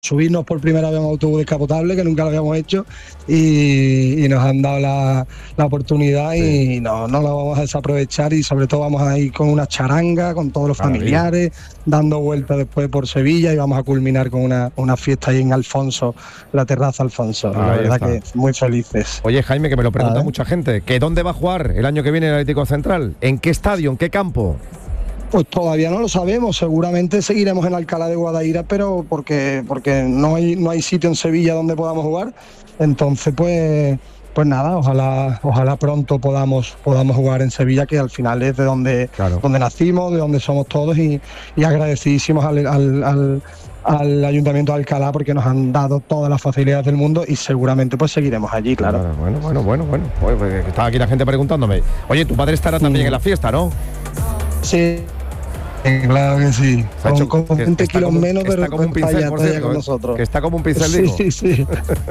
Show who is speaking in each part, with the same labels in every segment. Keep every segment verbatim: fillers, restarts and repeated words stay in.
Speaker 1: subirnos por primera vez a un autobús descapotable, que nunca lo habíamos hecho, y, y nos han dado la, la oportunidad, sí. Y no, no la vamos a desaprovechar, y sobre todo vamos a ir con una charanga, con todos los familiares, dando vueltas después por Sevilla, y vamos a culminar con una, una fiesta ahí en Alfonso, la terraza Alfonso. La verdad está. Que muy felices.
Speaker 2: Oye, Jaime, que me lo pregunta mucha gente, ¿que dónde va a jugar el año que viene el Atlético Central? ¿En qué estadio? ¿En qué campo?
Speaker 1: Pues todavía no lo sabemos, seguramente seguiremos en Alcalá de Guadaira, pero porque, porque no hay, no hay sitio en Sevilla donde podamos jugar, entonces pues, pues nada, ojalá, ojalá pronto podamos, podamos jugar en Sevilla, que al final es de donde, claro. donde nacimos, de donde somos todos, y, y agradecidísimos al, al, al, al Ayuntamiento de Alcalá porque nos han dado todas las facilidades del mundo, y seguramente pues seguiremos allí, claro.
Speaker 2: claro bueno, bueno, bueno, bueno, bueno pues, estaba aquí la gente preguntándome, oye, tu padre estará también mm. en la fiesta, ¿no?
Speaker 1: Sí. Claro que sí, con, con veinte kilos menos, pero
Speaker 2: como un pincel,
Speaker 1: allá,
Speaker 2: por cierto,
Speaker 1: con nosotros.
Speaker 2: Que está como un pincel,
Speaker 1: sí,
Speaker 2: digo.
Speaker 1: Sí, sí,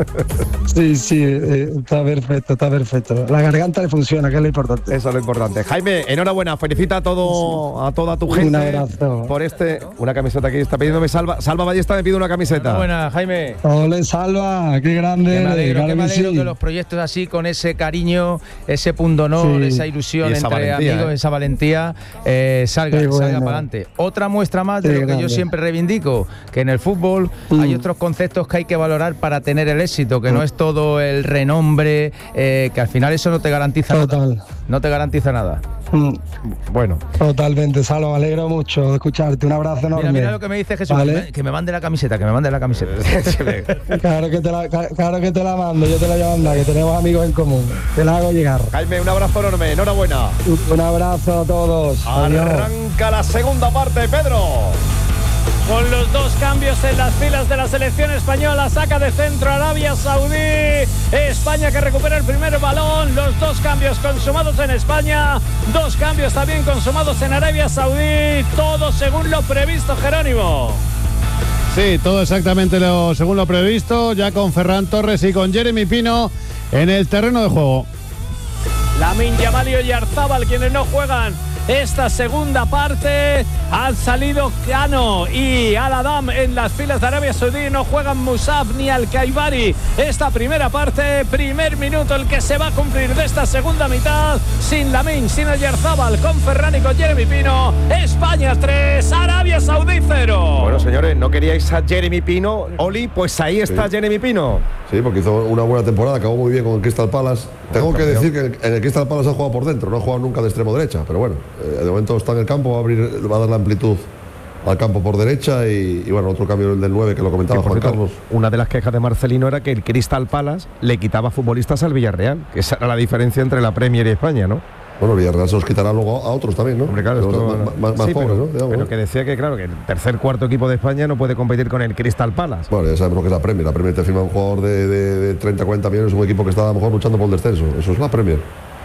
Speaker 1: sí, sí, eh, está perfecto, está perfecto. La garganta le funciona, que es lo importante.
Speaker 2: Eso es lo importante. Jaime, enhorabuena, felicita a todo, a toda tu gente.
Speaker 1: Un abrazo.
Speaker 2: Por este, una camiseta aquí está pidiéndome Salva. Salva Ballesta me pide una camiseta.
Speaker 3: Buena, Jaime.
Speaker 1: Ole, Salva, qué grande.
Speaker 3: Que me alegro,
Speaker 1: claro
Speaker 3: que, me alegro
Speaker 1: sí.
Speaker 3: que los proyectos así, con ese cariño, ese pundonor, sí. esa ilusión esa entre valentía, amigos, eh. esa valentía, eh, salga, bueno. salga para adelante. Otra muestra más de sí, lo que grande. Yo siempre reivindico, que en el fútbol mm. hay otros conceptos que hay que valorar para tener el éxito, que mm. no es todo el renombre, eh, que al final eso no te garantiza Total. nada. No te garantiza nada.
Speaker 1: Mm.
Speaker 2: Bueno.
Speaker 1: Totalmente, Salo, me alegro mucho de escucharte. Un abrazo enorme.
Speaker 3: Mira, mira lo que me dice Jesús, ¿vale? que, me, que me mande la camiseta, que me mande la camiseta.
Speaker 1: claro, que te la, claro que te la mando, yo te la voy a mandar, que tenemos amigos en común. Te la hago llegar.
Speaker 2: Jaime, un abrazo enorme, enhorabuena.
Speaker 1: Un abrazo a todos.
Speaker 2: Arranca Adiós. La segunda parte, Pedro.
Speaker 4: Con los dos cambios en las filas de la selección española, saca de centro Arabia Saudí, España que recupera el primer balón, los dos cambios consumados en España, dos cambios también consumados en Arabia Saudí, todo según lo previsto, Jerónimo.
Speaker 5: Sí, todo exactamente lo, según lo previsto, ya con Ferran Torres y con Jeremy Pino en el terreno de juego.
Speaker 4: Lamine Yamal y Oyarzábal, quienes no juegan esta segunda parte, han salido Cano y Al-Adam en las filas de Arabia Saudí, no juegan Musab ni Al-Kaibari esta primera parte, primer minuto el que se va a cumplir de esta segunda mitad, sin Lamine, sin Oyarzábal, con Ferran y con Jeremy Pino. España tres, Arabia Saudí cero.
Speaker 2: Bueno, señores, ¿no queríais a Jeremy Pino? Oli, pues ahí está sí. Jeremy Pino.
Speaker 6: Sí, porque hizo una buena temporada, acabó muy bien con el Crystal Palace. Tengo que decir que en el Crystal Palace ha jugado por dentro, no ha jugado nunca de extremo derecha, pero bueno, de momento está en el campo, va a, abrir, va a dar la amplitud al campo por derecha y, y bueno, otro cambio del nueve que lo comentaba Juan cierto, Carlos.
Speaker 2: Una de las quejas de Marcelino era que el Crystal Palace le quitaba futbolistas al Villarreal, que esa era la diferencia entre la Premier y España, ¿no?
Speaker 6: Bueno, Villarreal se los quitará luego a otros también, ¿no?
Speaker 2: Hombre, claro, esto,
Speaker 6: más, más, más
Speaker 2: sí,
Speaker 6: pobres,
Speaker 2: pero,
Speaker 6: ¿no? Digamos,
Speaker 2: pero
Speaker 6: ¿no?
Speaker 2: que decía que, claro, que el tercer, cuarto equipo de España no puede competir con el Crystal Palace.
Speaker 6: Bueno, ya sabemos lo que es la Premier. La Premier te firma un jugador de, de, de treinta, cuarenta millones, un equipo que está a lo mejor luchando por el descenso. Eso es la Premier.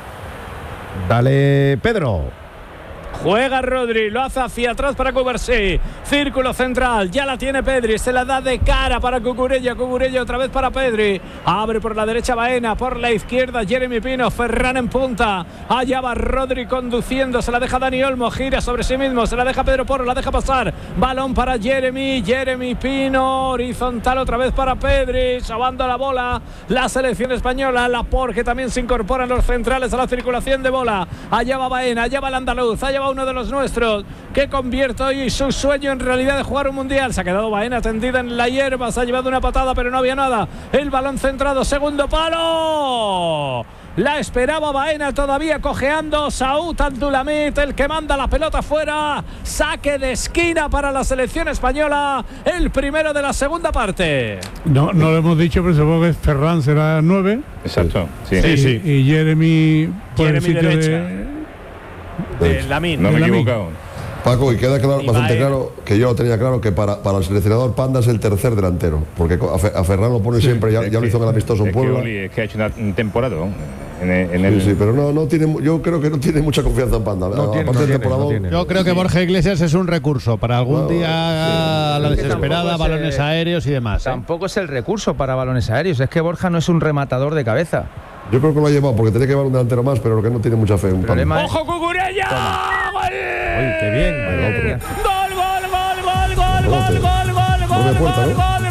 Speaker 2: Dale, Pedro.
Speaker 4: Juega Rodri, lo hace hacia atrás para Cubarsí. Círculo central, ya la tiene Pedri. Se la da de cara para Cucurella. Cucurella otra vez para Pedri. Abre por la derecha Baena, por la izquierda Jeremy Pino. Ferran en punta. Allá va Rodri conduciendo. Se la deja Dani Olmo. Gira sobre sí mismo. Se la deja Pedro Porro. La deja pasar. Balón para Jeremy. Jeremy Pino. Horizontal otra vez para Pedri. Sobando la bola. La selección española. La Por que también se incorporan los centrales a la circulación de bola. Allá va Baena. Allá va el andaluz. Allá va uno de los nuestros que convierte hoy su sueño en realidad de jugar un mundial. Se ha quedado Baena tendida en la hierba, se ha llevado una patada pero no había nada. El balón centrado, segundo palo. La esperaba Baena todavía cojeando. Saúd Abdulhamid, el que manda la pelota fuera. Saque de esquina para la selección española. El primero de la segunda parte.
Speaker 5: No, no lo hemos dicho, pero supongo que Ferran será nueve.
Speaker 7: Exacto. Sí,
Speaker 5: sí. sí. Y Jeremy por
Speaker 4: Jeremy
Speaker 5: el sitio
Speaker 4: derecha.
Speaker 5: de...
Speaker 4: De Lamine.
Speaker 7: No me he equivocado.
Speaker 6: Paco, y queda claro, bastante claro, que yo lo tenía claro, que para, para el seleccionador Panda es el tercer delantero, porque a, a Ferran lo pone sí, siempre, ya, ya lo hizo en el amistoso en Puebla.
Speaker 7: Es que ha hecho un temporada en el, en el...
Speaker 6: Sí, sí, pero no, no tiene, yo creo que no tiene mucha confianza en Panda.
Speaker 5: No tiene, no tiene, no tiene. Yo creo que Borja Iglesias es un recurso para algún no, día sí, la desesperada, balones aéreos y demás.
Speaker 3: Tampoco ¿eh? es el recurso para balones aéreos, es que Borja no es un rematador de cabeza.
Speaker 6: Yo creo que lo ha llevado porque tenía que llevar un delantero más, pero lo que no tiene mucha fe. Un
Speaker 4: ¡Ojo, Cucurella! ¡Gol!
Speaker 2: ¡Uy, qué bien!
Speaker 4: ¡Gol, gol, gol, gol, gol, gol, gol, gol, gol, gol, gol, gol, gol!